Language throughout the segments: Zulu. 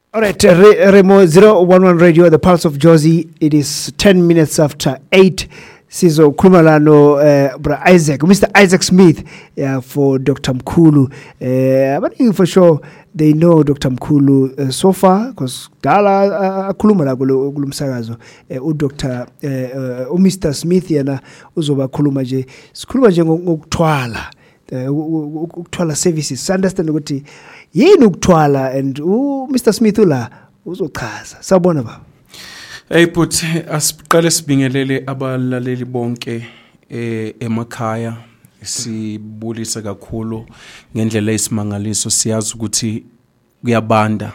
All right, Remo 011 Radio, the Pulse of Jozi. It is 10 minutes after 8. Sizo Kumalano, Mr. Isaac Smith, for Dr. Mkhulu. But for sure, they know Dr. Mkhulu so far, because Dala Kulumala Gulumsarazo, Dr. Mr. Smith, yana Uzoba Kulumaje, Skulumaje Twala. Uktwala services understand ukuthi yini uktwala and Mr. Smith ula uzochaza sabona baba. Hey but asiqale sibingelele abalaleli bonke emakhaya sibulisa kakhulu ngendlela esimangaliso siyazi ukuthi kuyabanda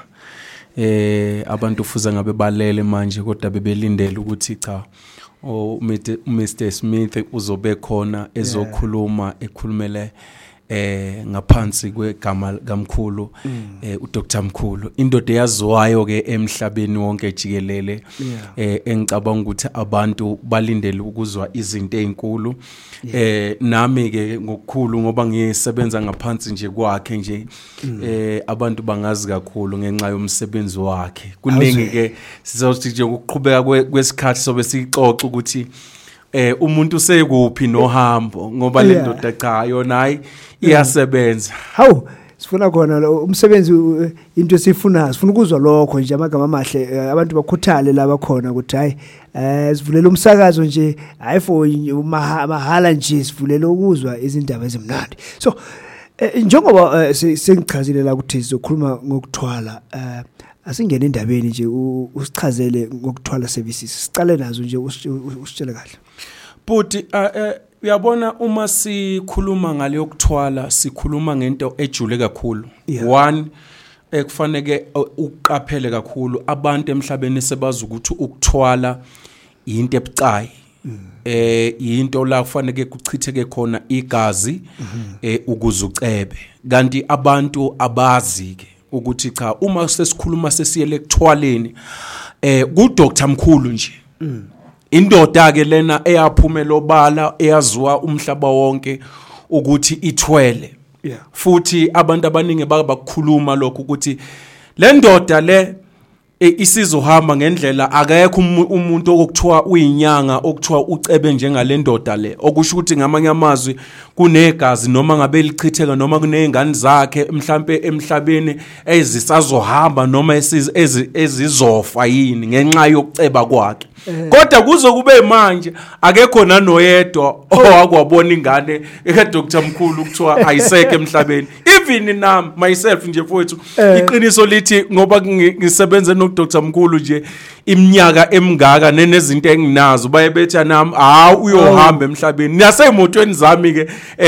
abantu fuza ngabe balele manje kodwa bebelindele ukuthi cha Mr. Smith uzobe khona ezokhuluma ekhulumele ngaphansi kwegama kaMkhulu uDr Mkhulu indoda eyaziwayo ke emhlabeni wonke jikelele engicabanga ukuthi abantu balindele ukuzwa izinto ezinkulu nami ke ngokukhulu ngoba ngisebenza ngaphansi nje kwakhe nje abantu bangazi kakhulu ngenxa yomsebenzi wakhe kuningi ke sizothi nje ukuqhubeka kwesikhathi sobe sixoxa ukuthi umuntu usekuphi nohambo ngoba le ndoda cha yona hayi iyasebenza hawu sifuna khona umsebenzi into esifuna sifuna ukuzwa lokho nje amagama amahle abantu bakhuthale laba khona ukuthi hayi sivulela umsakazo nje hayi for mahala nje sivulela ukuzwa izindaba ezimnandi so njengoba sengichazile la ukuthi sizokhuluma ngokuthwala asingene endabeni nje usichazele ngokuthwala services sicale nazo nje usitshele kahle but uyabona uma sikhuluma ngale yokuthwala sikhuluma ngento ejule kakhulu one kufanele uqaphele kakhulu abantu emhlabeni sebazi ukuthi ukuthwala into ebucayi into la kufanele kuchitheke khona igazi ukuze ucebe kanti abantu abazi ke ukuthi cha uma sesikhuluma sesiyele ekuthwaleni ku Dr Mkhulu nje indoda ke lena eyaphumela obala eyaziwa umhlaba wonke ukuthi ithwele futhi abantu abaningi bakukhuluma lokho ukuthi le ndoda le isizohamba ngendlela akekho umuntu okuthiwa uyinyanga okuthiwa ucebe njengale ndoda le okusho ukuthi ngamanye amazwi kunegazi noma ngabe lichitheka noma kunezingane zakhe mhlambe emhlabeni ezisazohamba noma ezizofa yini ngenxa yokuceba kwakhe kodwa kuze kube manje akekho nanoyedwa owakwabona ingane eka Dr Mkhulu kuthiwa ayiseke emhlabeni even nami myself nje mfowethu iqiniso lithi ngoba ngisebenza no Dr Mkhulu nje iminyaka emingaka nenezinto enginazo bayebethi nami uyohamba emhlabeni nasemotweni zami ke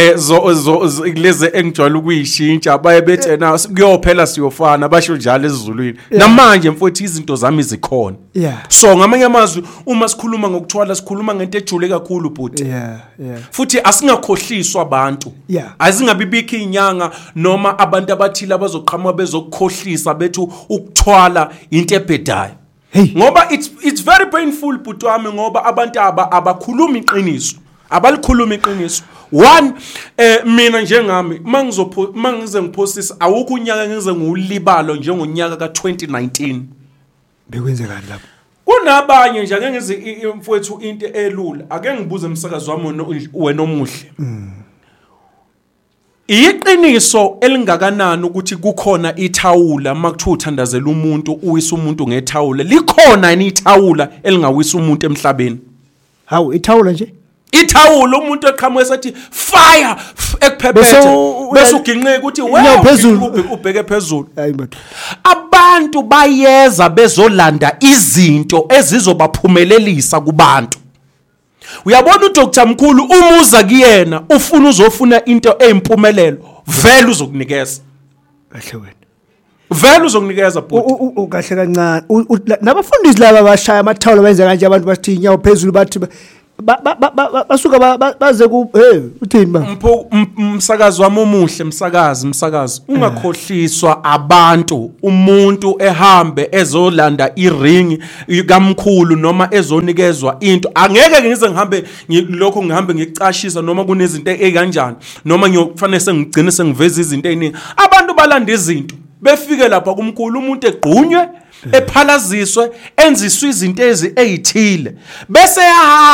leze engijwayele ukuyishintsha bayebethi na kuyophela siyofana basho njalo ezizulwini namanje mfowethu izinto zami zikhona so ngamanye amazwi uma sikhuluma ngokuthwala sikhuluma ngento ejule kakhulu bhuti futhi asingakhohliswa abantu azingabibikho inyanga noma abantu abathile abazoqhamuka bezokukhohlisa bethu ukuthwala into ebhedayo ngoba it's very painful bhuti wami ngoba abantu abakhuluma iqiniso abalikhuluma iqiniso one mina njengami mangize ngiphosisa awukho unyaka ngize ngulibalo njengonyaka ka2019 bekwenzekani lapho kunabanye nje ake ngize mfowethu into elula ake ngibuze umsakazo wami wena omuhle iqiniso elingakanani ukuthi kukhona ithawula makuthiwa uthandazela umuntu uwisa umuntu ngethawula likhona yini ithawula elingawisa umuntu emhlabeni hawu ithawula nje ithawula umuntu eqhamuke esathi fire ekuphephethe bese uginqeka ukuthi ubheke phezulu abantu bayeza bezolanda izinto ezizobaphumelelisa kubantu uyabona uDr Mkhulu umuza kuyena ufuna uzofuna into eyimpumelelo vele uzokunikeza kahle wena vele uzokunikeza bhuti kahle kancane nabafundisi laba bashaya amathawula benze kanje abantu bathi inyawo phezulu bathi basuka baze ku uthini ba umsakazo wami omuhle umsakazi ungakhohliswa abantu umuntu ehambe ezolanda iring kaMkhulu noma ezonikezwa into angeke ngize ngihambe lokho ngihambe ngicashisa noma kunezinto ekanjani noma ngiyokufanele sengigcine sengiveza izinto eziningi abantu balanda izinto befike lapha kumkhulu umuntu egqunywe ephalaziswe enziswe izinto ezithile bese